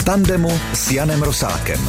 v tandemu s Janem Rosákem.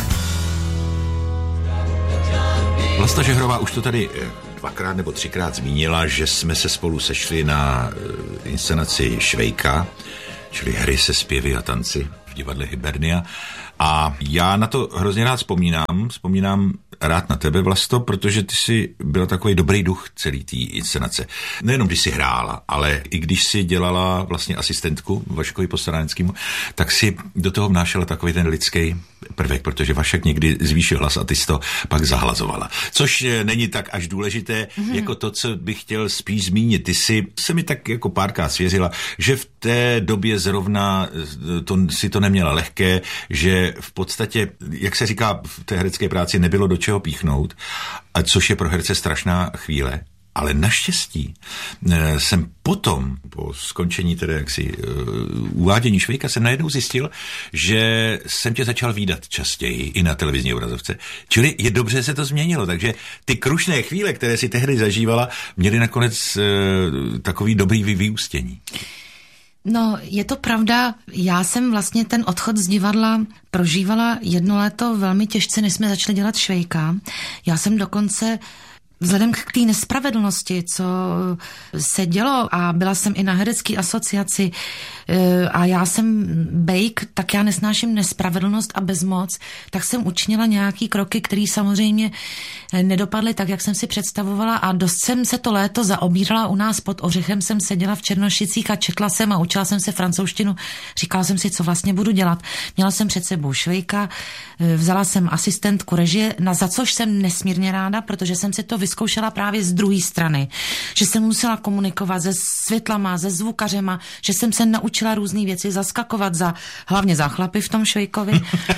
Vlasta Žehrová už to tady 2krát nebo 3krát zmínila, že jsme se spolu sešli na inscenaci Švejka, čili hry se zpěvy a tanci v divadle Hibernia. A já na to hrozně rád vzpomínám rád na tebe, Vlasto, protože ty jsi byla takový dobrý duch celý té inscenace. Nejenom když jsi hrála, ale i když jsi dělala vlastně asistentku Vaškovi Postaránickému, tak si do toho vnášela takový ten lidský prvek, protože Vašek někdy zvýšil hlas a ty jsi to pak zahlazovala. Což není tak až důležité, jako to, co bych chtěl spíš zmínit. Ty jsi se mi tak jako párkrát svěřila, že v té době zrovna si to neměla lehké, že v podstatě, jak se říká v té herecké práci, nebylo do čeho píchnout, a což je pro herce strašná chvíle. Ale naštěstí jsem potom, po skončení tedy uvádění Švejka, jsem najednou zjistil, že jsem tě začal vídat častěji i na televizní obrazovce. Čili je dobře, že se to změnilo, takže ty krušné chvíle, které si tehdy zažívala, měly nakonec takový dobrý vyústění. No, je to pravda. Já jsem vlastně ten odchod z divadla prožívala 1 léto velmi těžce, než jsme začali dělat Švejka. Já jsem dokonce vzhledem k té nespravedlnosti, co se dělo, a byla jsem i na herecké asociaci a já jsem bejk, tak já nesnáším nespravedlnost a bezmoc, tak jsem učinila nějaký kroky, které samozřejmě nedopadly tak, jak jsem si představovala, a dost jsem se to léto zaobírala u nás pod Ořechem, jsem seděla v Černošicích a četla jsem a učila jsem se francouzštinu, říkala jsem si, co vlastně budu dělat. Měla jsem před sebou Švejka, vzala jsem asistentku režie, za což jsem nesmírně ráda, protože jsem si to vyzkoušela právě z druhé strany. Že jsem musela komunikovat se světlama, se zvukařema, že jsem se naučila různý věci, zaskakovat hlavně za chlapy v tom Švejkovi.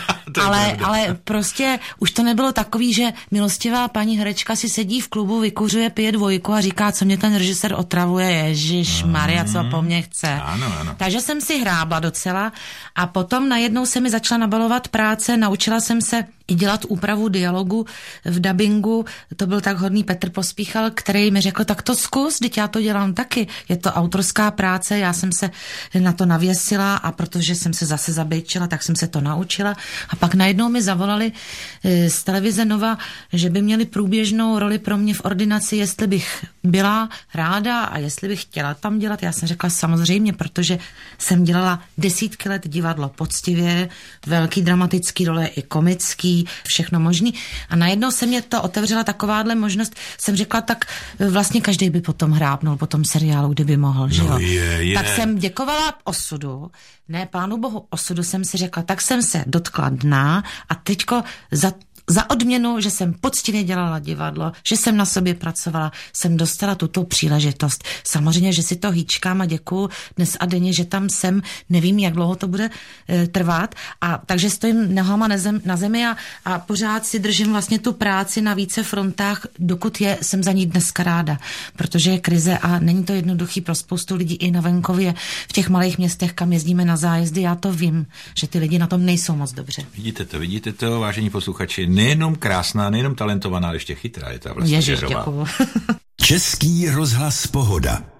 ale prostě už to nebylo takový, že milostivá paní herečka si sedí v klubu, vykuřuje, pije 2 a říká, co mě ten režisér otravuje, ježišmarja, co po mně chce. Ano. Takže jsem si hrábla docela a potom najednou se mi začala nabalovat práce, naučila jsem se i dělat úpravu dialogu v dabingu. To byl tak hodný Petr Pospíchal, který mi řekl, tak to zkus, teď já to dělám taky. Je to autorská práce, já jsem se na to navěsila a protože jsem se zase zabejčila, tak jsem se to naučila. A pak najednou mi zavolali z televize Nova, že by měli průběžnou roli pro mě v ordinaci, jestli bych byla ráda a jestli bych chtěla tam dělat. Já jsem řekla samozřejmě, protože jsem dělala 10 let divadlo poctivě, velký dramatický role i komický, všechno možný. A najednou se mě to otevřela takováhle možnost. Jsem řekla, tak vlastně každý by potom hrábnul po tom seriálu, kdyby mohl, že jo? Tak jsem děkovala osudu. Ne, pánu bohu, osudu jsem si řekla, tak jsem se dotkla dna a teďko za odměnu, že jsem poctivě dělala divadlo, že jsem na sobě pracovala, jsem dostala tuto příležitost. Samozřejmě, že si to hýčkám a děkuju dnes a denně, že tam jsem, nevím, jak dlouho to bude trvat, a takže stojím nohama na zemi a pořád si držím vlastně tu práci na více frontách, dokud jsem za ní dneska ráda, protože je krize a není to jednoduchý pro spoustu lidí i na venkově, v těch malých městech, kam jezdíme na zájezdy, já to vím, že ty lidi na tom nejsou moc dobře. Vidíte to, vážení posluchači, nejenom krásná, nejenom talentovaná, ale ještě chytrá je ta Vlasta Žehrová. Český rozhlas Pohoda.